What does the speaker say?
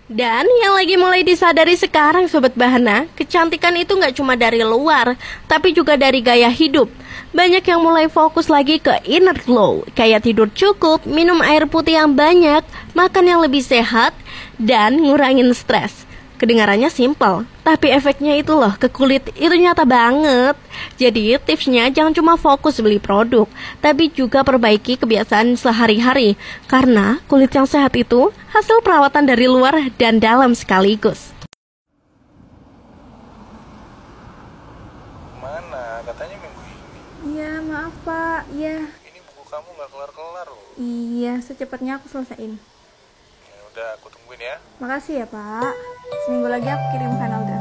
Dan yang lagi mulai disadari sekarang Sobat Bahana, kecantikan itu nggak cuma dari luar, tapi juga dari gaya hidup. Banyak yang mulai fokus lagi ke inner glow, kayak tidur cukup, minum air putih yang banyak, makan yang lebih sehat, dan ngurangin stres. Kedengarannya simpel, tapi efeknya itu loh ke kulit itu nyata banget. Jadi tipsnya jangan cuma fokus beli produk, tapi juga perbaiki kebiasaan sehari-hari. Karena kulit yang sehat itu hasil perawatan dari luar dan dalam sekaligus. Mana? Katanya minggu ini. Iya, maaf Pak. Iya. Ini buku kamu nggak kelar-kelar loh. Iya, secepatnya aku selesaiin. Ya udah, aku tungguin ya. Makasih ya Pak. Seminggu lagi aku kirim final draft.